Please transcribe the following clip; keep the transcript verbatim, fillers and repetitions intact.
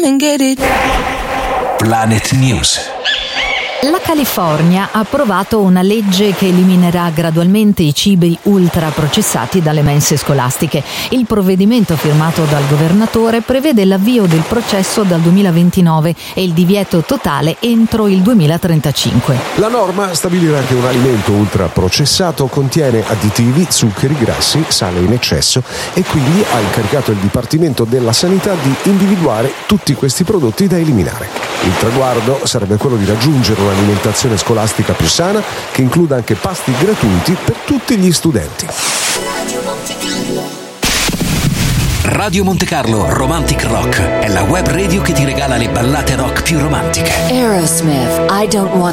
come and get it. Planet News. La California ha approvato una legge che eliminerà gradualmente i cibi ultraprocessati dalle mense scolastiche. Il provvedimento firmato dal governatore prevede l'avvio del processo dal duemilaventinove e il divieto totale entro il duemilatrentacinque. La norma stabilirà che un alimento ultraprocessato contiene additivi, zuccheri, grassi, sale in eccesso e quindi ha incaricato il Dipartimento della Sanità di individuare tutti questi prodotti da eliminare. Il traguardo sarebbe quello di raggiungere un'alimentazione scolastica più sana che includa anche pasti gratuiti per tutti gli studenti. Radio Monte Carlo Romantic Rock è la web radio che ti regala le ballate rock più romantiche. Aerosmith, I Don't Want